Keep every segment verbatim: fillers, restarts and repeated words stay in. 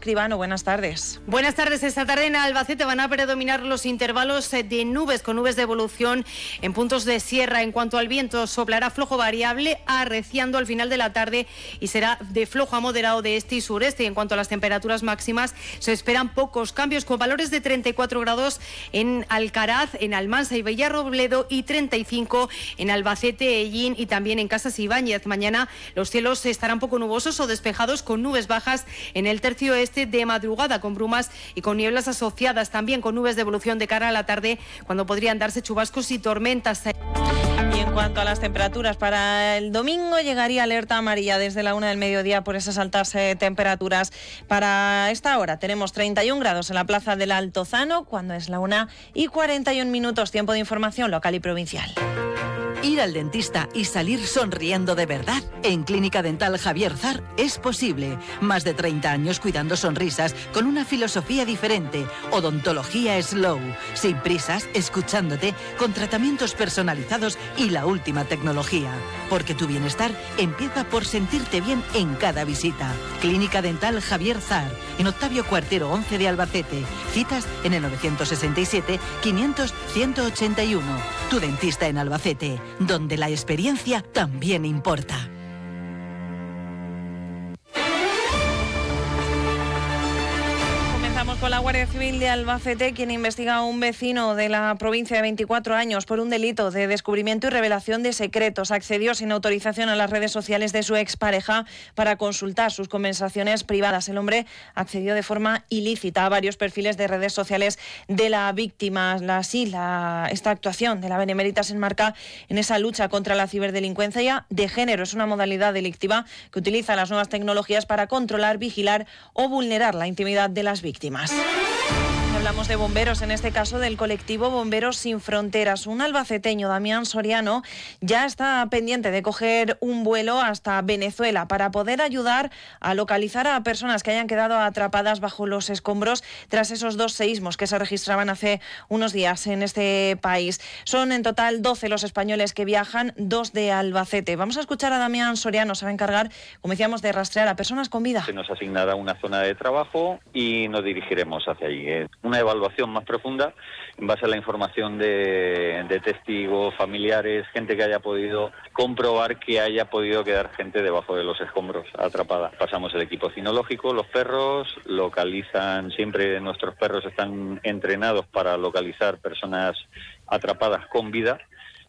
Escribano, buenas tardes. Buenas tardes. Esta tarde en Albacete van a predominar los intervalos de nubes, con nubes de evolución en puntos de sierra. En cuanto al viento, soplará flojo variable, arreciando al final de la tarde y será de flojo a moderado de este y sureste. Y en cuanto a las temperaturas máximas, se esperan pocos cambios, con valores de treinta y cuatro grados en Alcaraz, en Almansa y Villarrobledo, y treinta y cinco en Albacete, Ellín y también en Casas Ibáñez. Mañana los cielos estarán poco nubosos o despejados, con nubes bajas en el tercio este de madrugada, con brumas y con nieblas asociadas, también con nubes de evolución de cara a la tarde, cuando podrían darse chubascos y tormentas. Y en cuanto a las temperaturas, para el domingo llegaría alerta amarilla desde la una del mediodía por esas altas eh, temperaturas. Para esta hora tenemos treinta y un grados en la plaza del Altozano, cuando es la una y cuarenta y un minutos, tiempo de información local y provincial. Ir al dentista y salir sonriendo de verdad. En Clínica Dental Javier Zar es posible. Más de treinta años cuidando sonrisas con una filosofía diferente. Odontología slow, sin prisas, escuchándote, con tratamientos personalizados y la última tecnología. Porque tu bienestar empieza por sentirte bien en cada visita. Clínica Dental Javier Zar, en Octavio Cuartero once de Albacete. Citas en el novecientos sesenta y siete, quinientos, ciento ochenta y uno. Tu dentista en Albacete, donde la experiencia también importa. Con la Guardia Civil de Albacete, quien investiga a un vecino de la provincia de veinticuatro años por un delito de descubrimiento y revelación de secretos. Accedió sin autorización a las redes sociales de su expareja para consultar sus conversaciones privadas. El hombre accedió de forma ilícita a varios perfiles de redes sociales de la víctima. La, sí, la, esta actuación de la Benemérita se enmarca en esa lucha contra la ciberdelincuencia de género. Es una modalidad delictiva que utiliza las nuevas tecnologías para controlar, vigilar o vulnerar la intimidad de las víctimas. Hablamos de bomberos, en este caso del colectivo Bomberos Sin Fronteras. Un albaceteño, Damián Soriano, ya está pendiente de coger un vuelo hasta Venezuela para poder ayudar a localizar a personas que hayan quedado atrapadas bajo los escombros tras esos dos seísmos que se registraban hace unos días en este país. Son en total doce los españoles que viajan, dos de Albacete. Vamos a escuchar a Damián Soriano. Se va a encargar, como decíamos, de rastrear a personas con vida. Se nos asignará una zona de trabajo y nos dirigiremos hacia allí. Es una evaluación más profunda en base a la información de, de testigos, familiares, gente que haya podido comprobar que haya podido quedar gente debajo de los escombros atrapada. Pasamos el equipo cinológico, los perros localizan, siempre nuestros perros están entrenados para localizar personas atrapadas con vida.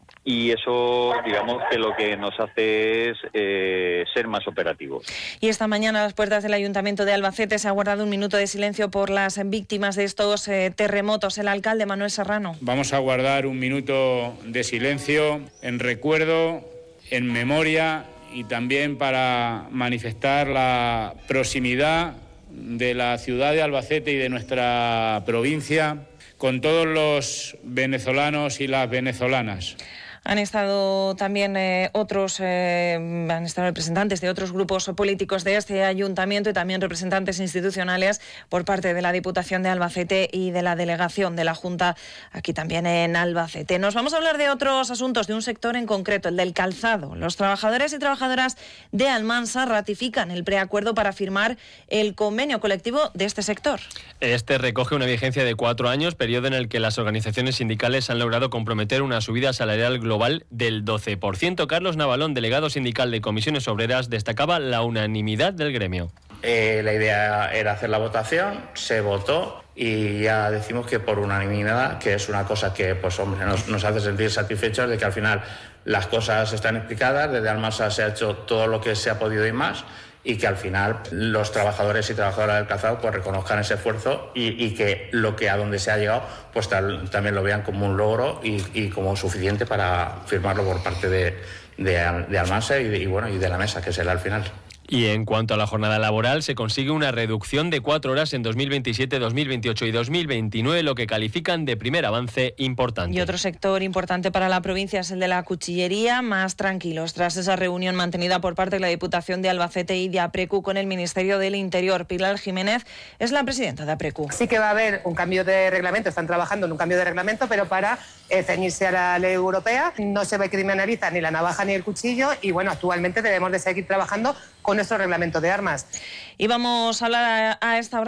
Y eso, digamos, que lo que nos hace es eh, ser más operativos. Y esta mañana a las puertas del Ayuntamiento de Albacete se ha guardado un minuto de silencio por las víctimas de estos eh, terremotos. El alcalde Manuel Serrano. Vamos a guardar un minuto de silencio en recuerdo, en memoria y también para manifestar la proximidad de la ciudad de Albacete y de nuestra provincia con todos los venezolanos y las venezolanas. Han estado también eh, otros, eh, han estado representantes de otros grupos políticos de este ayuntamiento y también representantes institucionales por parte de la Diputación de Albacete y de la Delegación de la Junta aquí también en Albacete. Nos vamos a hablar de otros asuntos, de un sector en concreto, el del calzado. Los trabajadores y trabajadoras de Almansa ratifican el preacuerdo para firmar el convenio colectivo de este sector. Este recoge una vigencia de cuatro años, periodo en el que las organizaciones sindicales han logrado comprometer una subida salarial global del doce por ciento. Carlos Navalón, delegado sindical de Comisiones Obreras, destacaba la unanimidad del gremio. Eh, la idea era hacer la votación, se votó y ya decimos que por unanimidad, que es una cosa que pues hombre nos, nos hace sentir satisfechos de que al final las cosas están explicadas, desde Almansa se ha hecho todo lo que se ha podido y más, y que al final los trabajadores y trabajadoras del calzado pues reconozcan ese esfuerzo y, y que lo que a donde se ha llegado pues tal, también lo vean como un logro y, y como suficiente para firmarlo por parte de, de, de Almansa y, de, y bueno y de la mesa, que será al final. Y en cuanto a la jornada laboral, se consigue una reducción de cuatro horas en dos mil veintisiete, dos mil veintiocho y dos mil veintinueve, lo que califican de primer avance importante. Y otro sector importante para la provincia es el de la cuchillería, más tranquilos tras esa reunión mantenida por parte de la Diputación de Albacete y de APRECU con el Ministerio del Interior. Pilar Jiménez es la presidenta de APRECU. Sí que va a haber un cambio de reglamento, están trabajando en un cambio de reglamento, pero para eh, ceñirse a la ley europea. No se criminaliza ni la navaja ni el cuchillo y bueno, actualmente debemos de seguir trabajando con nuestro reglamento de armas. Y vamos a hablar a, a esta hora